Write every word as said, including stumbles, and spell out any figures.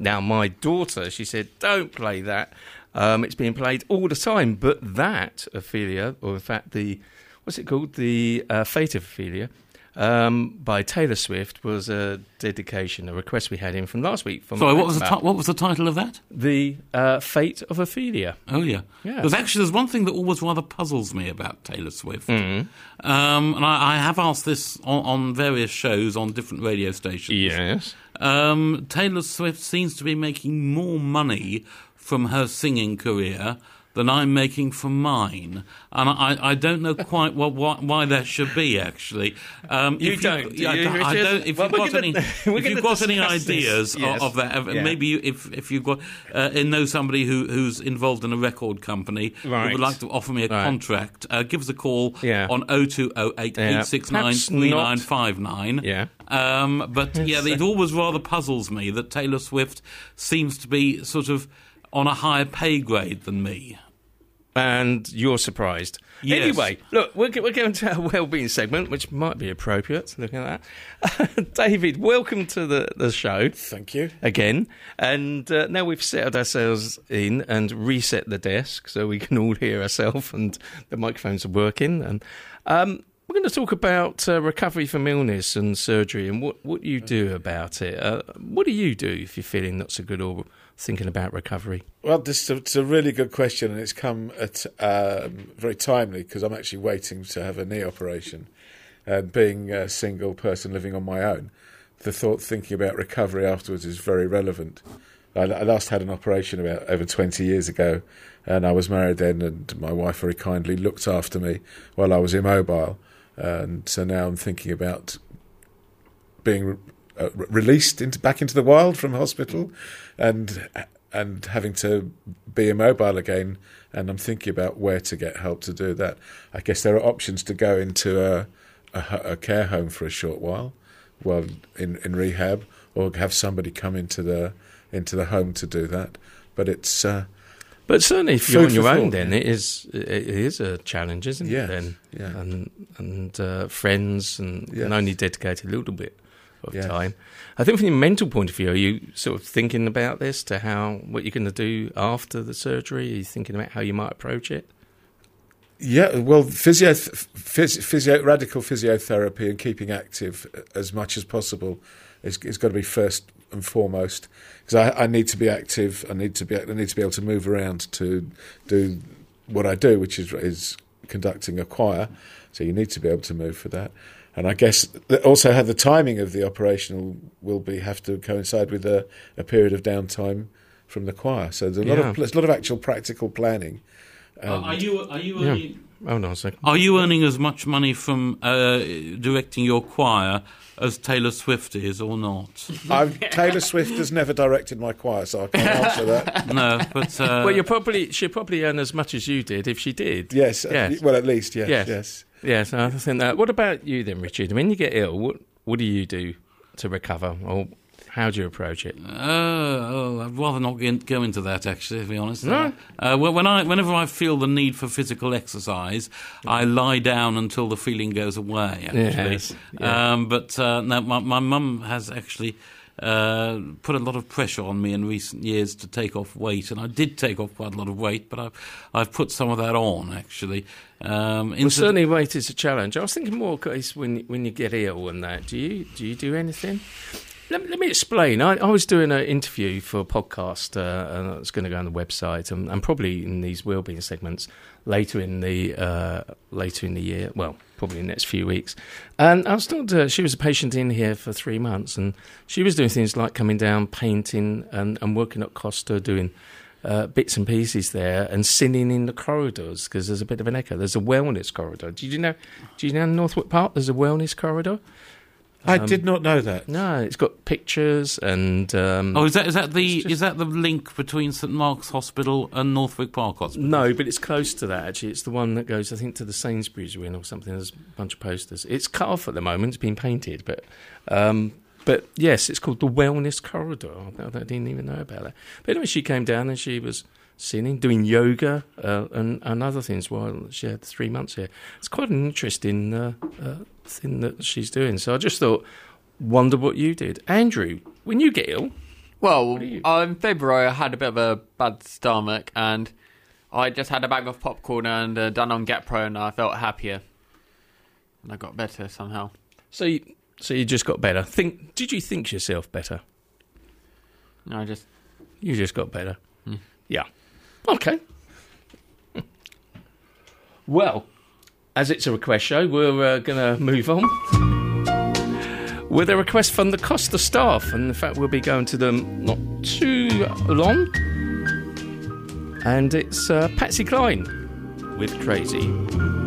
Now, my daughter, she said, don't play that. Um, it's being played all the time. But that, Ophelia, or in fact, the, what's it called? The uh, Fate of Ophelia, um, by Taylor Swift, was a dedication, a request we had in from last week. From Sorry, what was, the ti- what was the title of that? The uh, Fate of Ophelia. Oh, yeah. Yeah. Because actually there's one thing that always rather puzzles me about Taylor Swift. Mm-hmm. Um, and I, I have asked this on, on various shows on different radio stations. Yes. Um, Taylor Swift seems to be making more money from her singing career than I'm making from mine, and I, I don't know quite what, what, why that should be. Actually, um, you if don't. You, do you, I, I don't. If well, you've got gonna, any, if you've got any ideas of, yes. of that, yeah. maybe you, if if you've got uh, know somebody who, who's involved in a record company right. who would like to offer me a right. contract, uh, give us a call yeah. on oh two oh eight, eight six nine, three nine five nine. Yeah. Um, but yeah, it always rather puzzles me that Taylor Swift seems to be sort of on a higher pay grade than me. And you're surprised. Yes. Anyway, look, we're, we're going to our wellbeing segment, which might be appropriate, looking at that. David, welcome to the, the show. Thank you. Again. And uh, now we've settled ourselves in and reset the desk so we can all hear ourselves and the microphones are working. And um, we're going to talk about uh, recovery from illness and surgery and what, what you do about it. Uh, what do you do if you're feeling not so good or thinking about recovery? Well, this is a, it's a really good question, and it's come at um, very timely because I'm actually waiting to have a knee operation. And being a single person living on my own, the thought thinking about recovery afterwards is very relevant. I, I last had an operation about over twenty years ago, and I was married then, and my wife very kindly looked after me while I was immobile. And so now I'm thinking about being Uh, released into back into the wild from hospital, and and having to be immobile again. And I'm thinking about where to get help to do that. I guess there are options to go into a, a, a care home for a short while, while in, in rehab, or have somebody come into the into the home to do that. But it's uh, but certainly if you're on your own, thought, then yeah. it is it is a challenge, isn't yes, it? Then yeah, and and uh, friends and yes. can only dedicate a little bit of yes. time. I think from your mental point of view, are you sort of thinking about this to how what you're going to do after the surgery? Are you thinking about how you might approach it? Yeah, well, physio, physio, physio radical physiotherapy and keeping active as much as possible is, is got to be first and foremost, because I, I need to be active. I need to be I need to be able to move around to do what I do, which is is conducting a choir. So you need to be able to move for that. And I guess also how the timing of the operation will be have to coincide with a, a period of downtime from the choir. So there's a lot Yeah. of there's a lot of actual practical planning. Uh, are you are you Yeah. earning, Hold on a second. are you earning as much money from uh, directing your choir as Taylor Swift is, or not? I've, Taylor Swift has never directed my choir, so I can't answer that. No, but uh, Well, you're probably she'll probably earn as much as you did if she did. Yes, Yes. uh, well, at least yes, Yes. yes. Yes, I think that. What about you then, Richard? When you get ill, what what do you do to recover, or how do you approach it? Uh, oh, I'd rather not get, go into that, actually, to be honest. No? Uh, well, when I, whenever I feel the need for physical exercise, I lie down until the feeling goes away, actually. Yes, yeah. Um, but uh, no, my, my mum has actually uh, put a lot of pressure on me in recent years to take off weight, and I did take off quite a lot of weight, but I've, I've put some of that on, actually. Um, Well, certainly weight is a challenge. I was thinking more case when when you get ill and that. Do you do you do anything? Let, let me explain. I, I was doing an interview for a podcast, uh, and it's going to go on the website, and, and probably in these wellbeing segments later in the uh, later in the year. Well, probably in the next few weeks. And I was talking to her. She was a patient in here for three months, and she was doing things like coming down, painting, and, and working at Costa, doing Uh, bits and pieces there, and singing in the corridors because there's a bit of an echo. There's a wellness corridor. Did you know? Do you know in Northwood Park there's a wellness corridor? I Um, did not know that. No, it's got pictures and. Um, Oh, is that is that the just- is that the link between St Mark's Hospital and Northwick Park Hospital? No, but it's close to that actually. It's the one that goes, I think, to the Sainsbury's wing or something. There's a bunch of posters. It's cut off at the moment. It's been painted, but. Um, But yes, it's called the Wellness Corridor. I I didn't even know about that. But anyway, she came down and she was singing, doing yoga uh, and, and other things while she had three months here. It's quite an interesting uh, uh, thing that she's doing. So I just thought, wonder what you did. Andrew, when you get ill, Well, do you- uh, in February I had a bit of a bad stomach, and I just had a bag of popcorn and uh, done on GetPro, and I felt happier. And I got better somehow. So you, so you just got better. Think? Did you think yourself better? No, I just... You just got better. Hmm. Yeah. Okay. Well, as it's a request show, we're uh, going to move on with a request from the Costa staff. And in fact, we'll be going to them not too long. And it's uh, Patsy Cline with Crazy.